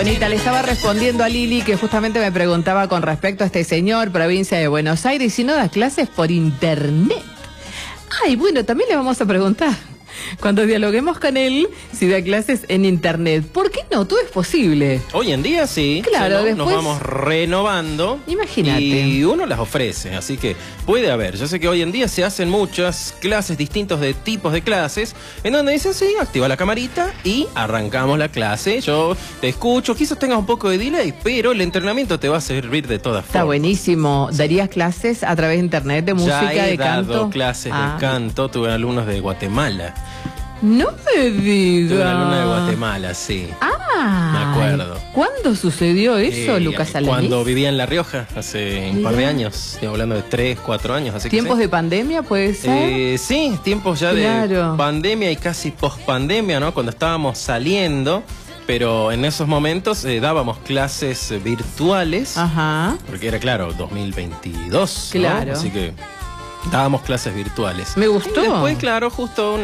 Bonita, le estaba respondiendo a Lili que justamente me preguntaba con respecto a este señor, provincia de Buenos Aires, si no da clases por internet. Ay, bueno, también le vamos a preguntar, cuando dialoguemos con él, si da clases en internet. ¿Por qué no? Todo es posible. Hoy en día sí. Claro, ¿no? después... Nos vamos renovando. Imagínate. Y uno las ofrece, así que puede haber. Yo sé que hoy en día se hacen muchas clases, distintos de tipos de clases, en donde dicen, sí, activa la camarita y arrancamos la clase. Yo te escucho, quizás tengas un poco de delay, pero el entrenamiento te va a servir de todas formas. Está buenísimo. ¿Darías clases a través de internet de música, ya he de canto? dado clases de canto, tuve alumnos de Guatemala. No me digas. Tuve una alumna de Guatemala, sí. Ah, me acuerdo. ¿Cuándo sucedió eso, Lucas Alanís? Cuando vivía en La Rioja, hace un par de años. Estoy hablando de 3, 4 años. Así ¿Tiempos que de pandemia, puede ser? Sí, tiempos ya de pandemia y casi post-pandemia, ¿no? Cuando estábamos saliendo. Pero en esos momentos dábamos clases virtuales. Ajá. Porque era, claro, 2022. Claro. ¿no? Así que dábamos clases virtuales. Me gustó. Y después, claro, justo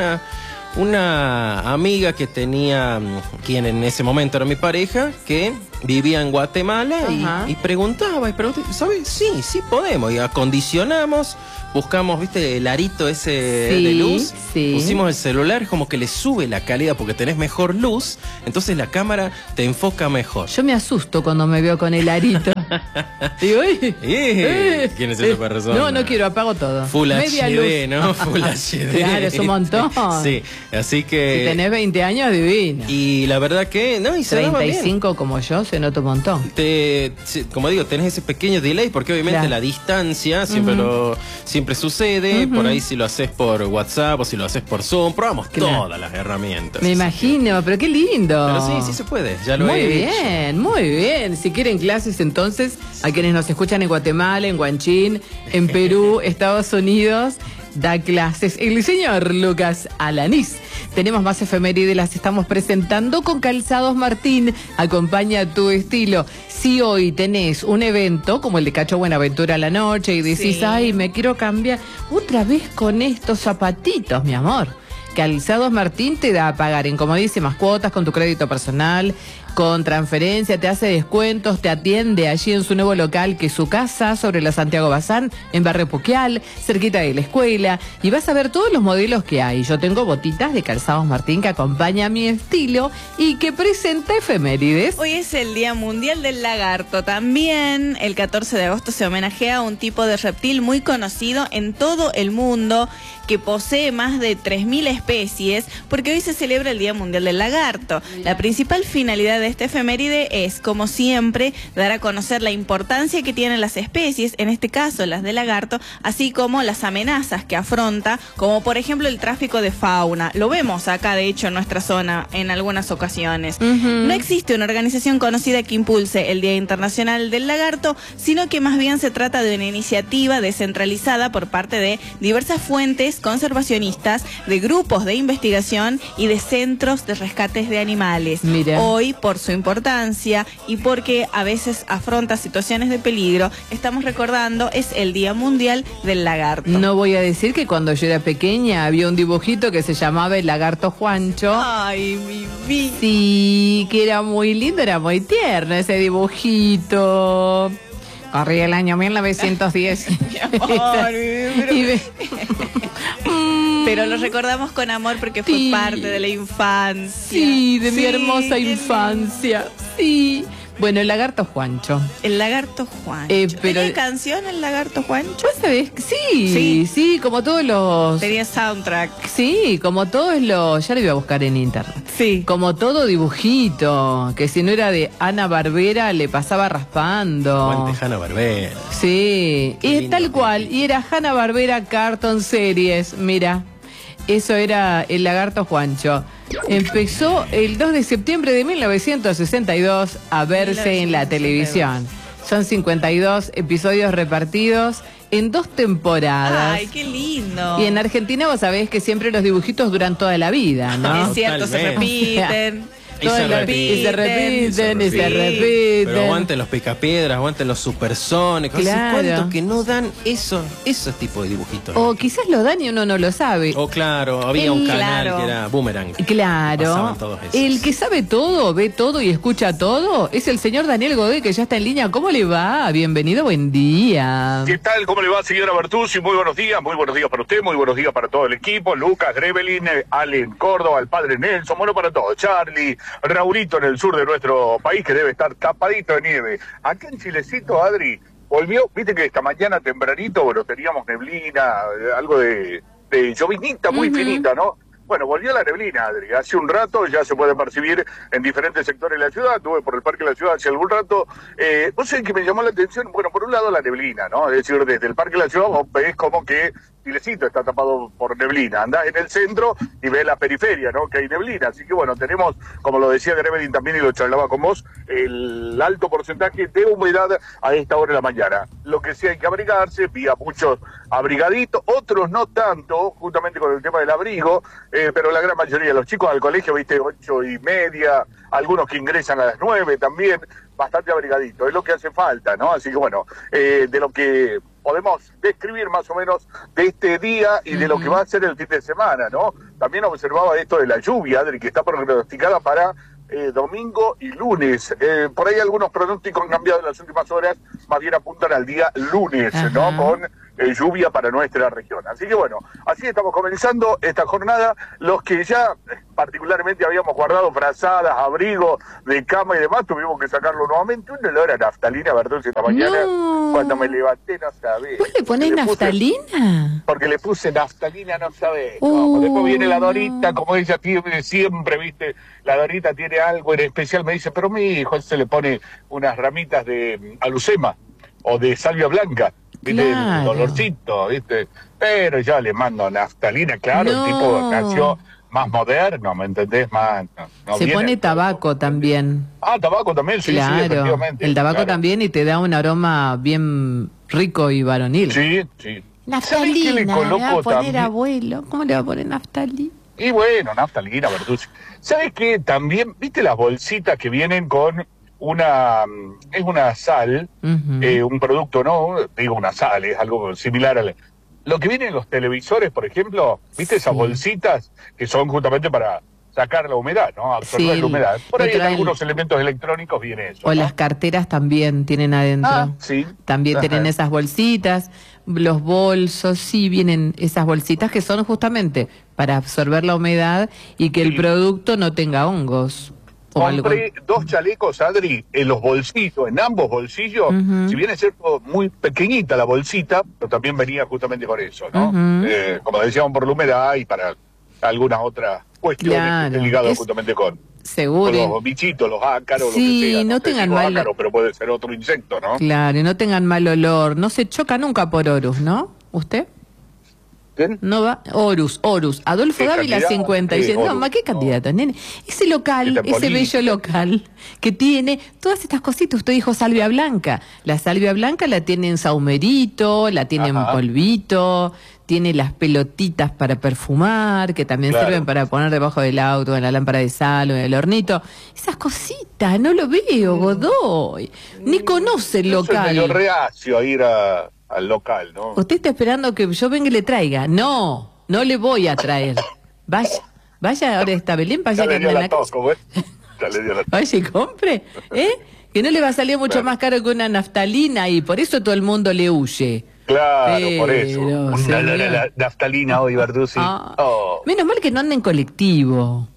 una amiga que tenía, quien en ese momento era mi pareja, que vivía en Guatemala y preguntaba, ¿sabes? Sí podemos. Y acondicionamos, buscamos, ¿viste? El arito ese de luz. Sí. Pusimos el celular, como que le sube la calidad porque tenés mejor luz, entonces la cámara te enfoca mejor. Yo me asusto cuando me veo con el arito. Digo, ¿quién es esa persona? No quiero, apago todo. Full HD, ¿no? Full HD. Claro, es un montón. Sí, así que... Si tenés 20 años, divino. Y la verdad que... no, y 35 como yo, se nota un montón. Como digo, tenés ese pequeño delay, porque obviamente la distancia siempre sucede. Por ahí si lo haces por WhatsApp o si lo haces por Zoom, probamos todas las herramientas. Me imagino, pero qué lindo. Pero sí se puede, ya lo he hecho. Muy bien. Si quieren clases, entonces, a quienes nos escuchan en Guatemala, en Guanchín, en Perú, Estados Unidos, da clases el señor Lucas Alanís. Tenemos más efemérides, las estamos presentando con Calzados Martín. Acompaña tu estilo. Si hoy tenés un evento como el de Cacho Buenaventura a la noche y decís, ay, me quiero cambiar otra vez con estos zapatitos, mi amor. Calzados Martín te da a pagar en comodísimas cuotas con tu crédito personal, con transferencia, te hace descuentos, te atiende allí en su nuevo local, que es su casa, sobre la Santiago Bazán, en Barrio Puquial, cerquita de la escuela, y vas a ver todos los modelos que hay. Yo tengo botitas de Calzados Martín que acompaña a mi estilo y que presenta efemérides. Hoy es el Día Mundial del Lagarto. También el 14 de agosto se homenajea a un tipo de reptil muy conocido en todo el mundo, que posee más de 3.000 especies, porque hoy se celebra el Día Mundial del Lagarto. La principal finalidad de este efeméride es, como siempre, dar a conocer la importancia que tienen las especies, en este caso las de lagarto, así como las amenazas que afronta, como por ejemplo el tráfico de fauna. Lo vemos acá, de hecho, en nuestra zona en algunas ocasiones. No existe una organización conocida que impulse el Día Internacional del Lagarto, sino que más bien se trata de una iniciativa descentralizada por parte de diversas fuentes conservacionistas, de grupos de investigación y de centros de rescates de animales. Mira. Hoy, por su importancia y porque a veces afronta situaciones de peligro, estamos recordando, es el Día Mundial del Lagarto. No voy a decir que cuando yo era pequeña había un dibujito que se llamaba el lagarto Juancho. Ay, mi vida. Sí, que era muy lindo, era muy tierno ese dibujito. Corría el año 1910. Mi amor, pero lo recordamos con amor porque fue parte de la infancia. Sí, de mi hermosa infancia. Sí. Bueno, el lagarto Juancho. El lagarto Juancho. ¿Tenía canción el lagarto Juancho? ¿Vos sabés? Sí, como todos los... Tenía soundtrack. Sí, como todos los... Ya lo iba a buscar en internet. Sí. Como todo dibujito, que si no era de Hanna-Barbera le pasaba raspando. Aguante Hanna-Barbera. Sí, y tal cual. Y era Hanna-Barbera Cartoon Series, mira. Eso era el lagarto Juancho. Empezó el 2 de septiembre de 1962 a verse en la televisión. Son 52 episodios repartidos en 2 temporadas. ¡Ay, qué lindo! Y en Argentina vos sabés que siempre los dibujitos duran toda la vida, ¿no? Es cierto, se repiten. Y se repiten. Pero aguanten los picapiedras, aguanten los supersónicos. Claro. ¿Cuánto que no dan esos tipos de dibujitos? O quizás lo dan y uno no lo sabe. O claro, había un canal que era Boomerang. Claro. El que sabe todo, ve todo y escucha todo es el señor Daniel Godoy, que ya está en línea. ¿Cómo le va? Bienvenido, buen día. ¿Qué tal? ¿Cómo le va, señora Bertuzzi? Muy buenos días para usted, muy buenos días para todo el equipo. Lucas, Grevelin, Allen Córdoba, el padre Nelson, bueno para todos. Charlie, Raulito en el sur de nuestro país, que debe estar tapadito de nieve. Acá en Chilecito, Adri, volvió, viste que esta mañana tempranito, bueno, teníamos neblina, algo de llovinita muy finita, ¿no? Bueno, volvió la neblina, Adri. Hace un rato ya se puede percibir en diferentes sectores de la ciudad. Estuve por el Parque de la Ciudad hace algún rato. No sé qué me llamó la atención. Bueno, por un lado la neblina, ¿no? Es decir, desde el Parque de la Ciudad vos ves como que Chilecito está tapado por neblina. Andás en el centro y ves la periferia, ¿no? Que hay neblina. Así que bueno, tenemos, como lo decía Grevelin también y lo charlaba con vos, el alto porcentaje de humedad a esta hora de la mañana. Lo que sí hay que abrigarse, vi a muchos abrigaditos, otros no tanto, justamente con el tema del abrigo, pero la gran mayoría de los chicos al colegio, viste, 8:30, algunos que ingresan a las 9 también, bastante abrigadito, es lo que hace falta, ¿no? Así que bueno, de lo que podemos describir más o menos de este día y de lo que va a ser el fin de semana, ¿no? También observaba esto de la lluvia, Adri, que está pronosticada para domingo y lunes. Por ahí algunos pronósticos han cambiado en las últimas horas, más bien apuntan al día lunes, ¿no? Con lluvia para nuestra región. Así que bueno, así estamos comenzando esta jornada. Los que ya particularmente habíamos guardado frazadas, abrigo de cama y demás, tuvimos que sacarlo nuevamente. Un olor a naftalina, Bertuzzi, esta mañana, cuando me levanté, no sabés. ¿Vos le ponés naftalina? Porque le puse naftalina, no sabés. Después viene la Dorita, como ella tiene siempre, viste, la Dorita tiene algo en especial, me dice, pero mi hijo se le pone unas ramitas de alucema o de salvia blanca. ¿Viste? Claro. El dolorcito, ¿viste? Pero yo le mando naftalina, claro, el tipo nació más moderno, ¿me entendés? Más, se pone tabaco también. Ah, tabaco también, sí, claro. Sí, efectivamente. El tabaco también, y te da un aroma bien rico y varonil. Sí, sí. Naftalina, le va a poner abuelo. ¿Cómo le va a poner naftalina? Y bueno, naftalina, Bertuzzi. ¿Sabes qué? También, ¿viste las bolsitas que vienen con es una sal, un producto, no, digo una sal, es algo similar a lo que viene en los televisores, por ejemplo, ¿viste esas bolsitas que son justamente para sacar la humedad, ¿no? Absorber la humedad. Por ahí en algunos elementos electrónicos viene eso. O ¿no? Las carteras también tienen adentro. Sí. También tienen esas bolsitas, los bolsos, sí, vienen esas bolsitas que son justamente para absorber la humedad y que el producto no tenga hongos. Compré 2 chalecos, Adri, en los bolsillos, en ambos bolsillos. Si bien es cierto, muy pequeñita la bolsita, pero también venía justamente con eso, ¿no? Como decíamos, por la humedad y para algunas otras cuestiones ligadas justamente con los bichitos, los ácaros, sí, lo que sea. No tengan mal ácaro, pero puede ser otro insecto, ¿no? Claro, y no tengan mal olor. No se choca nunca por Horus, ¿no? ¿Usted? ¿Quién? No va, Horus. Adolfo Dávila 57. No, ¿qué candidato, nene? Ese local, ese bello local que tiene todas estas cositas. Usted dijo salvia blanca. La salvia blanca la tiene en saumerito, la tiene en polvito, tiene las pelotitas para perfumar, que también sirven para poner debajo del auto, en la lámpara de sal o en el hornito. Esas cositas, no lo veo, Godoy. Ni conoce el local. Soy medio reacio a ir al local, ¿no? Usted está esperando que yo venga y le traiga. No le voy a traer. Vaya ahora está Belén, vaya que anda en la casa. Vaya y compre, que no le va a salir mucho más caro que una naftalina y por eso todo el mundo le huye. Claro, por eso. La naftalina hoy, Bertuzzi. Menos mal que no anda en colectivo.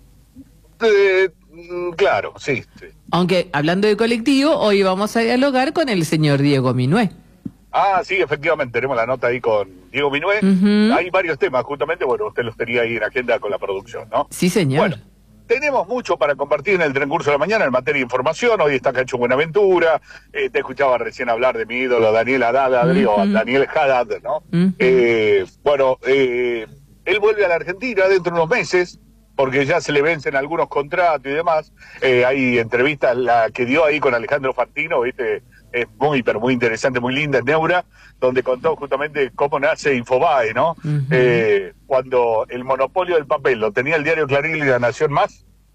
Claro, sí. Aunque, hablando de colectivo, hoy vamos a dialogar con el señor Diego Minué. Sí, efectivamente, tenemos la nota ahí con Diego Minué. Hay varios temas, justamente, bueno, usted los tenía ahí en agenda con la producción, ¿no? Sí, señor. Bueno, tenemos mucho para compartir en el transcurso de la mañana en materia de información. Hoy está Cacho Buenaventura. Te escuchaba recién hablar de mi ídolo Daniel Haddad, o Daniel Haddad, ¿no? Bueno, él vuelve a la Argentina dentro de unos meses, porque ya se le vencen algunos contratos y demás. Hay entrevistas, la que dio ahí con Alejandro Fantino, ¿viste? Es muy, pero muy interesante, muy linda, en Neura, donde contó justamente cómo nace Infobae, ¿no? Cuando el monopolio del papel lo tenía el diario Clarín y La Nación Más,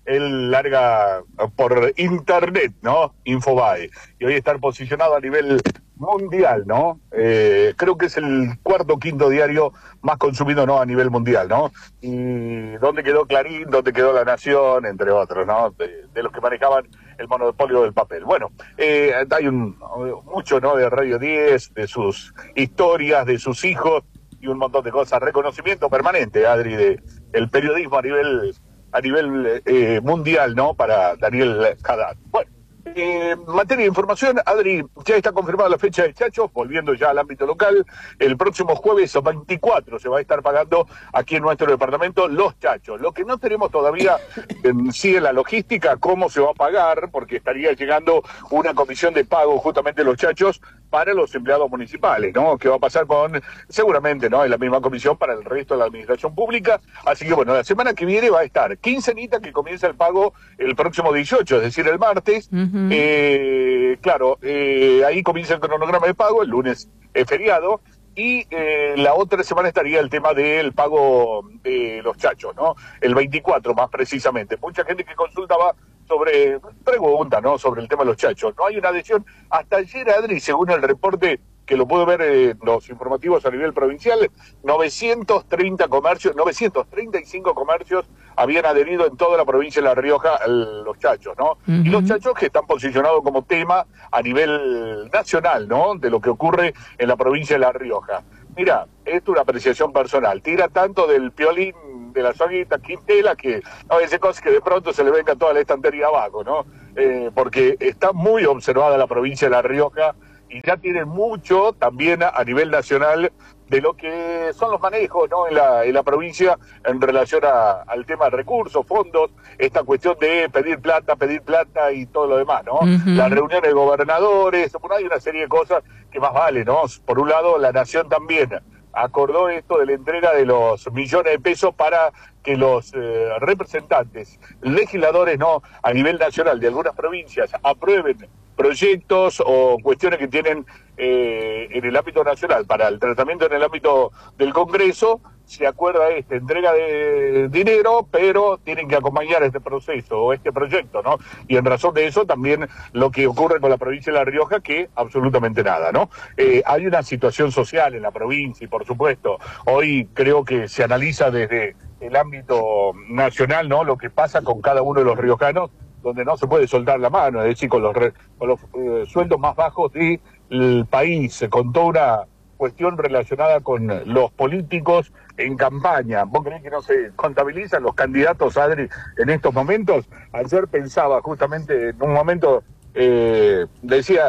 él larga por internet, ¿no? Infobae. Y hoy estar posicionado a nivel mundial, ¿no? Creo que es el cuarto o quinto diario más consumido, ¿no? A nivel mundial, ¿no? Y dónde quedó Clarín, dónde quedó La Nación, entre otros, ¿no? De los que manejaban el monopolio del papel. Bueno, hay mucho, ¿no? De Radio 10, de sus historias, de sus hijos y un montón de cosas. Reconocimiento permanente, Adri, de el periodismo a nivel mundial, ¿no? Para Daniel Haddad. Bueno, en materia de información, Adri, ya está confirmada la fecha de Chachos, volviendo ya al ámbito local. El próximo jueves 24 se va a estar pagando aquí en nuestro departamento los Chachos. Lo que no tenemos todavía sí en la logística, cómo se va a pagar, porque estaría llegando una comisión de pago justamente de los Chachos para los empleados municipales, ¿no? Que va a pasar seguramente, ¿no? En la misma comisión para el resto de la administración pública. Así que bueno, la semana que viene va a estar quincenita que comienza el pago el próximo 18, es decir, el martes. Claro, ahí comienza el cronograma de pago, el lunes es feriado. Y la otra semana estaría el tema del pago de los Chachos, ¿no? El 24 más precisamente. Mucha gente que consultaba pregunta, ¿no? Sobre el tema de los Chachos. No hay una adhesión. Hasta ayer, Adri, según el reporte que lo puedo ver en los informativos a nivel provincial, 935 comercios habían adherido en toda la provincia de La Rioja a los Chachos, ¿no? Y los Chachos que están posicionados como tema a nivel nacional, ¿no? De lo que ocurre en la provincia de La Rioja. Mira, esto es una apreciación personal. Tira tanto del Piolín, de la Soguita Quintela, que a veces cosas que de pronto se le venga toda la estantería abajo, ¿no? Porque está muy observada la provincia de La Rioja y ya tiene mucho también a nivel nacional de lo que son los manejos, ¿no? En la provincia en relación al tema de recursos, fondos, esta cuestión de pedir plata y todo lo demás, ¿no? Las reuniones de gobernadores, bueno, hay una serie de cosas que más vale, ¿no? Por un lado, la Nación también acordó esto de la entrega de los millones de pesos para que los representantes, legisladores, ¿no? A nivel nacional de algunas provincias aprueben proyectos o cuestiones que tienen en el ámbito nacional para el tratamiento en el ámbito del Congreso. Se acuerda entrega de dinero, pero tienen que acompañar este proceso o este proyecto, ¿no? Y en razón de eso también lo que ocurre con la provincia de La Rioja, que absolutamente nada, ¿no? Hay una situación social en la provincia y por supuesto, hoy creo que se analiza desde el ámbito nacional, ¿no? Lo que pasa con cada uno de los riojanos, donde no se puede soltar la mano, es decir, con los sueldos más bajos del país, con toda una cuestión relacionada con los políticos en campaña. ¿Vos creés que no se contabilizan los candidatos, Adri, en estos momentos? Ayer pensaba justamente, en un momento, decía,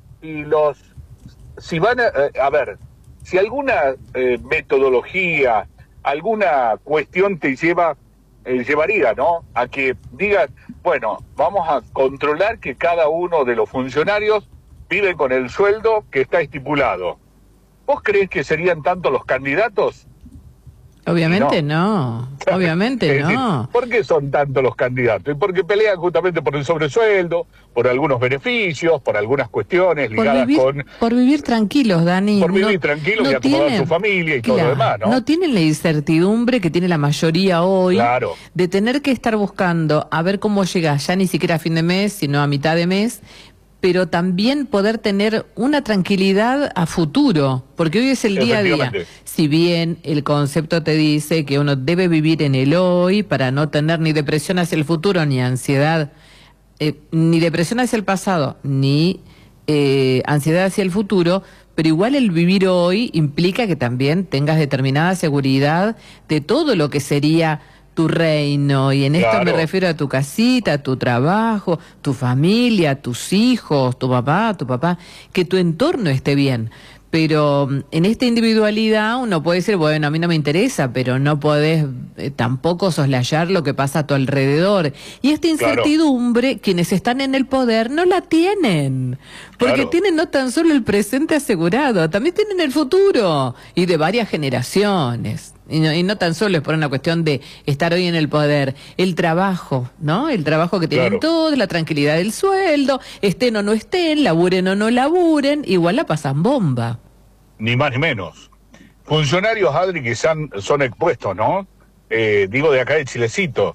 si van a ver, si alguna metodología, alguna cuestión te llevaría, ¿no? A que digan, bueno, vamos a controlar que cada uno de los funcionarios vive con el sueldo que está estipulado. ¿Vos creés que serían tanto los candidatos? Obviamente no. Obviamente no. ¿Por qué son tantos los candidatos? Y porque pelean justamente por el sobresueldo, por algunos beneficios, por algunas cuestiones ligadas por vivir tranquilos, Dani. Por vivir tranquilos y acomodar su familia y todo lo demás, ¿no? No tienen la incertidumbre que tiene la mayoría hoy, claro, de tener que estar buscando a ver cómo llega ya ni siquiera a fin de mes, sino a mitad de mes, pero también poder tener una tranquilidad a futuro, porque hoy es el día a día. Si bien el concepto te dice que uno debe vivir en el hoy para no tener ni depresión hacia el futuro, ni ansiedad, ni depresión hacia el pasado, ni ansiedad hacia el futuro, pero igual el vivir hoy implica que también tengas determinada seguridad de todo lo que sería tu reino, y en esto me refiero a tu casita, a tu trabajo, tu familia, tus hijos, tu papá, que tu entorno esté bien. Pero en esta individualidad uno puede decir, bueno, a mí no me interesa, pero no podés tampoco soslayar lo que pasa a tu alrededor. Y esta incertidumbre, quienes están en el poder no la tienen, porque tienen no tan solo el presente asegurado, también tienen el futuro, y de varias generaciones. Y no tan solo es por una cuestión de estar hoy en el poder, el trabajo, ¿no? El trabajo que tienen todos, la tranquilidad del sueldo, estén o no estén, laburen o no laburen, igual la pasan bomba. Ni más ni menos. Funcionarios, Adri, que son expuestos, ¿no? Digo, de acá de Chilecito.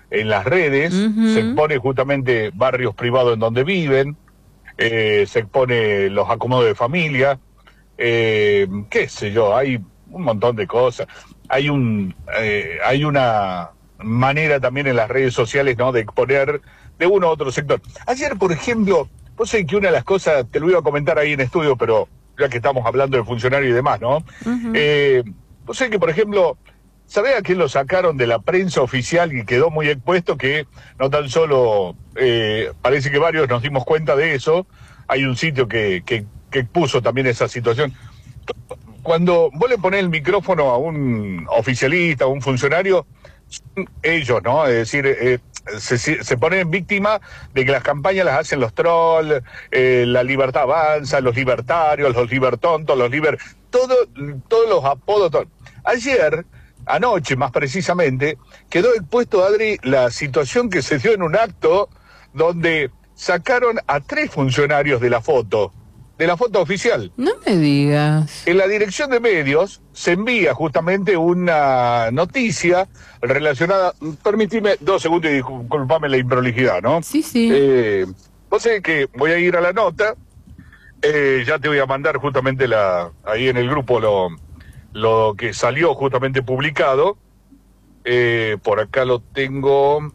en las redes, se expone justamente barrios privados en donde viven, se expone los acomodos de familia, qué sé yo, hay un montón de cosas. Hay una manera también en las redes sociales, ¿no?, de exponer de uno a otro sector. Ayer, por ejemplo, vos sabés que una de las cosas, te lo iba a comentar ahí en estudio, pero ya que estamos hablando de funcionarios y demás, ¿no? Vos sabés que, por ejemplo, ¿sabés a quién lo sacaron de la prensa oficial y quedó muy expuesto? Que no tan solo, parece que varios nos dimos cuenta de eso, hay un sitio que expuso también esa situación. Cuando vos le ponés el micrófono a un oficialista, a un funcionario, son ellos, ¿no? Es decir, se ponen víctimas de que las campañas las hacen los trolls, la libertad avanza, los libertarios, los libertontos, todos los apodos. Ayer, anoche más precisamente, quedó expuesto, Adri, la situación que se dio en un acto donde sacaron a 3 funcionarios de la foto oficial. No me digas. En la dirección de medios se envía justamente una noticia relacionada, permitime 2 segundos y disculpame la improlijidad, ¿no? Sí, sí. Vos sabés que voy a ir a la nota, ya te voy a mandar justamente ahí en el grupo lo que salió justamente publicado, por acá lo tengo,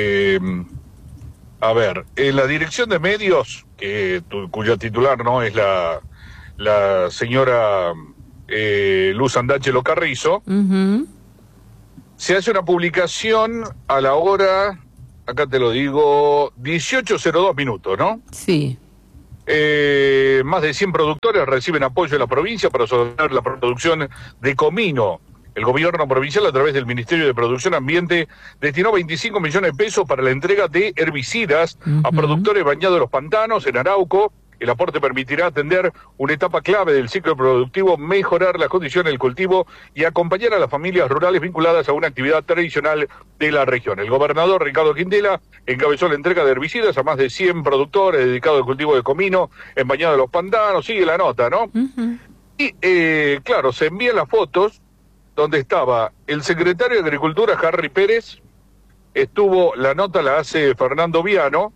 a ver, en la dirección de medios, cuyo titular no es la señora Luz Andáchelo Carrizo, se hace una publicación a la hora, acá te lo digo, 18:02 minutos, ¿no? Sí. Más de 100 productores reciben apoyo de la provincia para sostener la producción de comino. El gobierno provincial, a través del Ministerio de Producción Ambiente, destinó 25 millones de pesos para la entrega de herbicidas a productores bañados de los pantanos en Arauco. El aporte permitirá atender una etapa clave del ciclo productivo, mejorar las condiciones del cultivo y acompañar a las familias rurales vinculadas a una actividad tradicional de la región. El gobernador Ricardo Quintela encabezó la entrega de herbicidas a más de 100 productores dedicados al cultivo de comino en bañados de los pantanos. Sigue la nota, ¿no? Y, claro, se envían las fotos donde estaba el secretario de Agricultura, Harry Pérez, estuvo, la nota la hace Fernando Viano,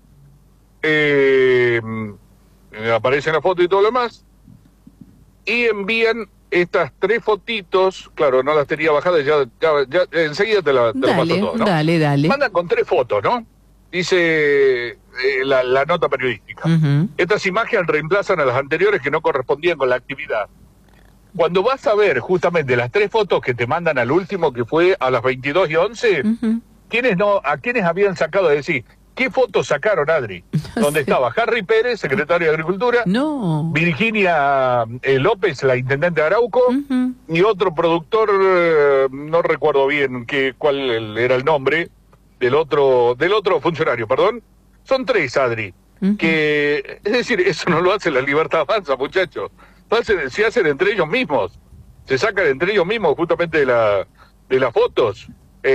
aparece en la foto y todo lo demás, y envían estas 3 fotitos, claro, no las tenía bajadas, ya enseguida te lo paso todo, ¿no? Dale. Mandan con 3 fotos, ¿no? Dice la nota periodística. Estas imágenes reemplazan a las anteriores que no correspondían con la actividad. Cuando vas a ver justamente las 3 fotos que te mandan al último, que fue a las 22:11, ¿a quiénes habían sacado? Es decir, ¿qué fotos sacaron, Adri? Donde estaba Harry Pérez, secretario de Agricultura, Virginia López, la intendente de Arauco, y otro productor, no recuerdo bien cuál era el nombre, del otro funcionario, perdón. Son 3, Adri. Es decir, eso no lo hace la Libertad Avanza, muchachos. Se hacen entre ellos mismos, se sacan entre ellos mismos justamente de las fotos.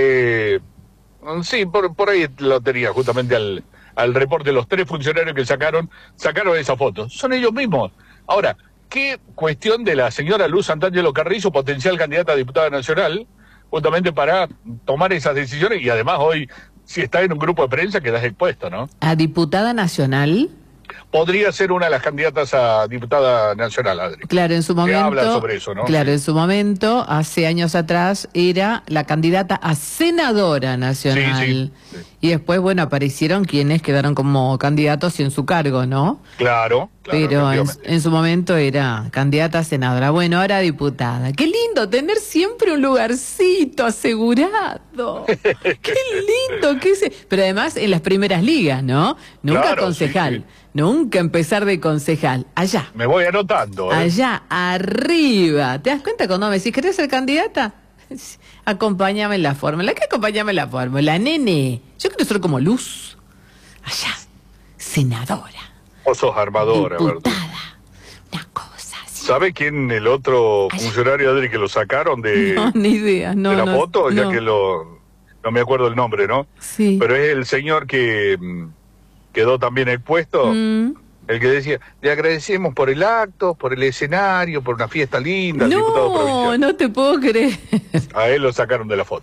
Sí, por ahí lo tenía justamente al reporte de los 3 funcionarios que sacaron esa foto. Son ellos mismos. Ahora, ¿qué cuestión de la señora Luz Andáchelo Carrizo, potencial candidata a diputada nacional, justamente para tomar esas decisiones? Y además hoy, si está en un grupo de prensa, quedas expuesto, ¿no? ¿A diputada nacional? Podría ser una de las candidatas a diputada nacional, Adri. Claro, en su momento. Se habla sobre eso, ¿no? Claro, en su momento, hace años atrás, era la candidata a senadora nacional. Sí. Y después, bueno, aparecieron quienes quedaron como candidatos y en su cargo, ¿no? Claro. Pero en su momento era candidata a senadora. Bueno, ahora diputada. Qué lindo tener siempre un lugarcito asegurado. Qué lindo. Pero además en las primeras ligas, ¿no? Nunca concejal. Sí. Nunca empezar de concejal. Allá. Me voy anotando. Allá, arriba. ¿Te das cuenta cuando me decís, ¿querés ser candidata? Acompáñame en la fórmula. ¿Qué acompáñame en la fórmula? Nene, yo quiero ser como Luz. Allá, senadora. Vos sos armadora, diputada, ¿verdad? Una cosa así. ¿Sabe quién el otro funcionario, Adri, que lo sacaron de, no, ni idea. No, de la foto? No. Ya que no me acuerdo el nombre, ¿no? Sí. Pero es el señor que quedó también expuesto. El que decía, le agradecemos por el acto, por el escenario, por una fiesta linda, al diputado provincial. No te puedo creer. A él lo sacaron de la foto.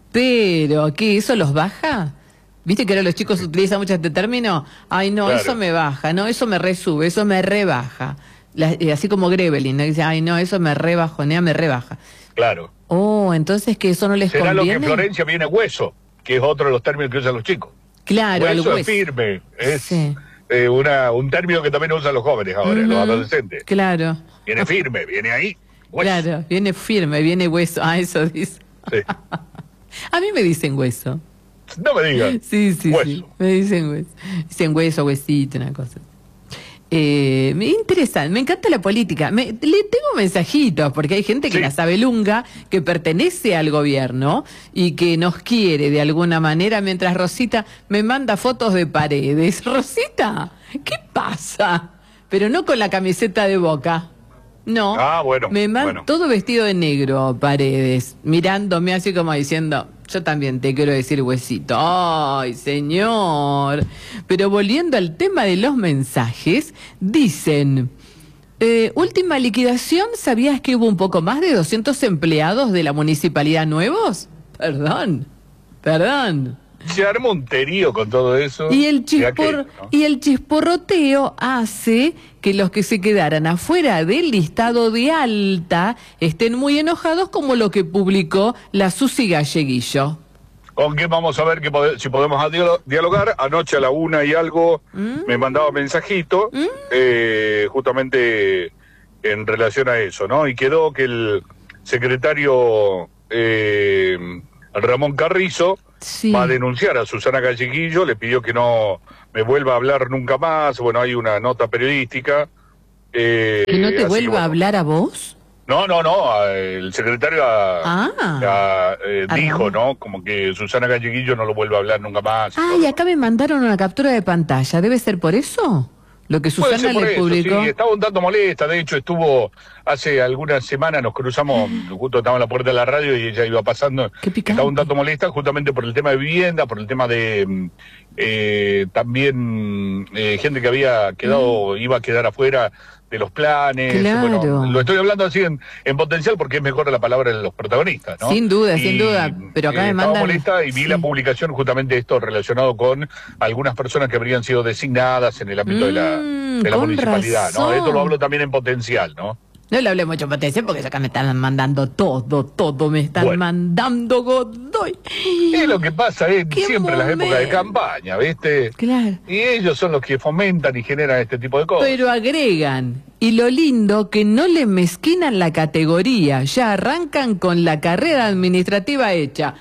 Pero, ¿qué? ¿Eso los baja? ¿Viste que ahora los chicos utilizan mucho este término? Ay, no, Claro. eso me baja, no, eso me resube, eso me rebaja. Así como Grevelin, ¿no? Dice, ay, no, eso me rebajonea, me rebaja. Claro. Oh, entonces que eso no les Será conviene. lo que Florencia viene hueso, que es otro de los términos que usan los chicos. Claro, al Hueso es hueso. firme, es Sí. un término que también usan los jóvenes ahora, los adolescentes. Claro, Viene firme, viene ahí, hueso. claro, viene firme, viene hueso. Ah, eso dice. Sí. A mí me dicen hueso. No me digan. Sí, sí, Hueso. sí. Me dicen hueso. Dicen hueso, huesito, una cosa. Me interesa, me encanta la política. Le tengo mensajitos, porque hay gente que Sí. la sabe lunga, que pertenece al gobierno y que nos quiere de alguna manera, mientras Rosita me manda fotos de paredes. Rosita, ¿qué pasa? Pero no con la camiseta de Boca. No. Ah, bueno, Me manda bueno. todo vestido de negro, Paredes, mirándome así como diciendo, yo también te quiero decir huesito. Ay, señor. Pero volviendo al tema de los mensajes, dicen, última liquidación, ¿sabías que hubo un poco más de 200 empleados de la municipalidad nuevos? Perdón. Se arma un terío con todo eso. Y el, de aquello, ¿no? y el chisporroteo hace que los que se quedaran afuera del listado de alta estén muy enojados, como lo que publicó la Susi Galleguillo. ¿Con qué vamos a ver si podemos dialogar? Anoche a la 1 y algo me mandaba mensajito, justamente en relación a eso, ¿no? Y quedó que el secretario Ramón Carrizo Sí. va a denunciar a Susana Galleguillo, le pidió que no me vuelva a hablar nunca más. Bueno, hay una nota periodística. ¿Que no te así vuelva bueno. a hablar a vos? No, el secretario dijo, Ramón. ¿no? Como que Susana Galleguillo no lo vuelve a hablar nunca más. y Ah, todo. y acá me mandaron una captura de pantalla. ¿Debe ser por eso? Lo que Puede Susana ser por le eso, publicó. sí, estaba un tanto molesta. De hecho, estuvo hace algunas semanas, nos cruzamos, justo estaba en la puerta de la radio y ella iba pasando. Qué picante. Estaba un tanto molesta justamente por el tema de vivienda, por el tema de también gente que había quedado, iba a quedar afuera de los planes. Claro. Bueno, lo estoy hablando así en potencial porque es mejor la palabra de los protagonistas, ¿no? Sin duda, sin duda. Pero acá me estaba mandan... molesta y vi Sí. la publicación justamente esto relacionado con algunas personas que habrían sido designadas en el ámbito de la con municipalidad, ¿no? razón. Esto lo hablo también en potencial, ¿no? No le hablé mucho en potencia porque acá me están mandando todo me están Bueno. mandando Godoy. Es lo que pasa ¡Qué siempre en las épocas de momento! campaña, ¿viste? Claro. Y ellos son los que fomentan y generan este tipo de cosas. Pero agregan, y lo lindo, que no le mezquinan la categoría, ya arrancan con la carrera administrativa hecha.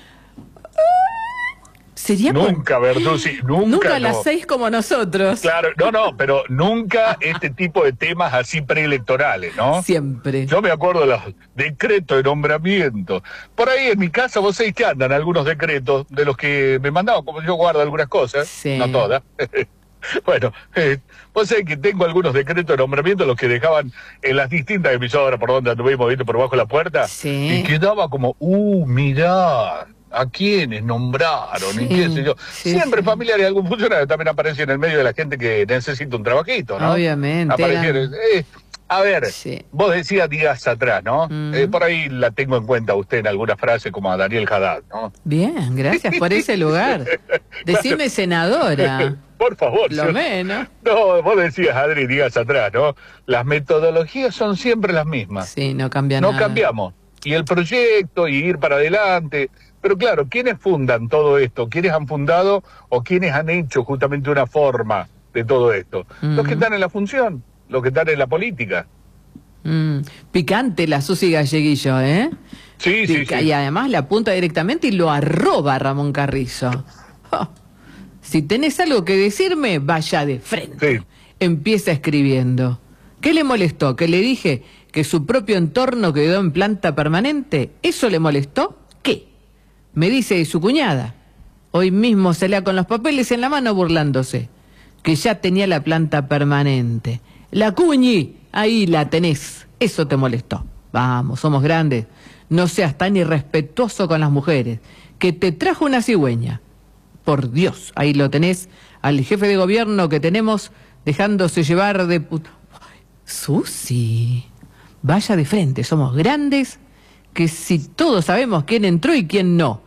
Sería por- Nunca, Bertuzzi, nunca. Nunca a las no. 6 como nosotros. Claro, no, pero nunca este tipo de temas así preelectorales, ¿no? Siempre. Yo me acuerdo de los decretos de nombramiento. Por ahí en mi casa, vos sabés que andan algunos decretos de los que me mandaban, como yo guardo algunas cosas, Sí. no todas. Bueno, vos sabés que tengo algunos decretos de nombramiento, los que dejaban en las distintas emisoras por donde anduvimos, ¿viste? Por bajo la puerta. Sí. Y quedaba como, mirá, ¿a quiénes nombraron? Sí, Y qué sé yo. sí, Siempre sí. familiares de algún funcionario también aparecen en el medio de la gente que necesita un trabajito, ¿no? Obviamente, Aparecieron. A ver, Sí. vos decías días atrás, ¿no? Mm. Por ahí la tengo en cuenta usted en alguna frase como a Daniel Haddad, ¿no? Bien, gracias por ese lugar. Decime senadora, Por favor. lo yo- menos. No, vos decías, Adri, días atrás, ¿no? Las metodologías son siempre las mismas. Sí, no cambia No nada. cambiamos. Y el proyecto, y ir para adelante. Pero claro, ¿quiénes fundan todo esto? ¿Quiénes han fundado o quiénes han hecho justamente una forma de todo esto? Los que están en la función, los que están en la política. Picante la Susi Galleguillo, ¿eh? Sí, sí, Pica- sí. Y además le apunta directamente y lo arroba a Ramón Carrizo. Oh. Si tenés algo que decirme, vaya de frente. Sí. Empieza escribiendo. ¿Qué le molestó? ¿Que le dije que su propio entorno quedó en planta permanente? ¿Eso le molestó? ¿Qué? Me dice su cuñada. Hoy mismo salía con los papeles en la mano burlándose. Que ya tenía la planta permanente. La cuñi, ahí la tenés. Eso te molestó. Vamos, somos grandes. No seas tan irrespetuoso con las mujeres. Que te trajo una cigüeña. Por Dios, ahí lo tenés, al jefe de gobierno que tenemos dejándose llevar de... Susi, vaya de frente, somos grandes, que si todos sabemos quién entró y quién no.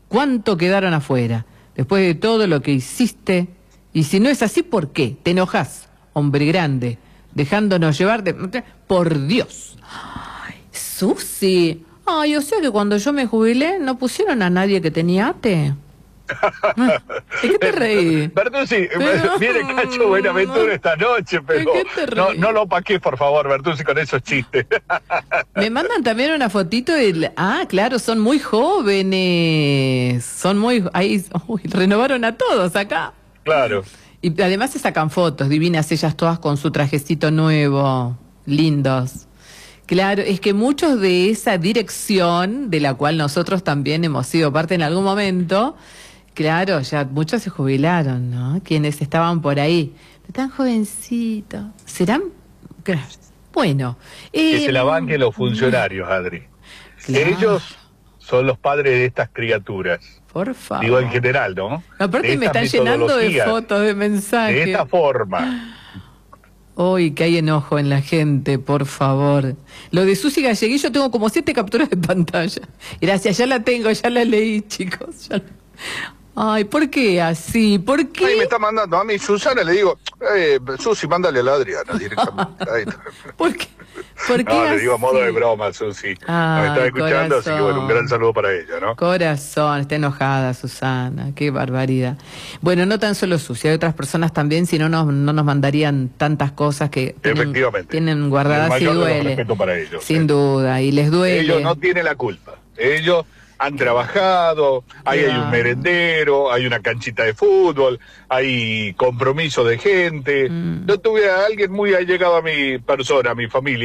¿Cuánto quedaron afuera? Después de todo lo que hiciste. Y si no es así, ¿por qué? Te enojas, hombre grande, dejándonos llevar de... Por Dios. Ay, Susi. Ay, o sea que cuando yo me jubilé no pusieron a nadie que tenía ate. ¿De qué te reí? Bertuzzi, viene Cacho Buenaventura esta noche, pero no lo paques, por favor, Bertuzzi, con esos chistes. Me mandan también una fotito del... Ah, claro, son muy jóvenes. Son muy... Ahí, uy, renovaron a todos acá. Claro. Y además se sacan fotos divinas ellas todas con su trajecito nuevo. Lindos. Claro, es que muchos de esa dirección, de la cual nosotros también hemos sido parte en algún momento... Claro, ya muchos se jubilaron, ¿no? Quienes estaban por ahí. Tan jovencitos. ¿Serán? Bueno. Que se la banquen los funcionarios, Adri. Claro. Ellos son los padres de estas criaturas. Por favor. Digo en general, ¿no? Aparte me están llenando de fotos, de mensajes. De esta forma. Uy, que hay enojo en la gente, por favor. Lo de Susi Galleguillo tengo como 7 capturas de pantalla. Gracias, ya la tengo, ya la leí, chicos. Ay, ¿por qué así? ¿Por qué? Ay, me está mandando a mí, Susana, le digo, Susi, mándale a la Adriana directamente. ¿Por qué? ¿Por qué no, así? le digo a modo de broma, Susi. Me está escuchando, así que bueno, un gran saludo para ella, ¿no? Corazón, está enojada Susana, qué barbaridad. Bueno, no tan solo Susi, hay otras personas también, si no nos mandarían tantas cosas que tienen guardadas y duele. Respeto para ellos. Sin duda, y les duele. Ellos no tienen la culpa. Ellos han trabajado, ahí hay un merendero, hay una canchita de fútbol, hay compromiso de gente. Yo tuve a alguien muy allegado a mi persona, a mi familia.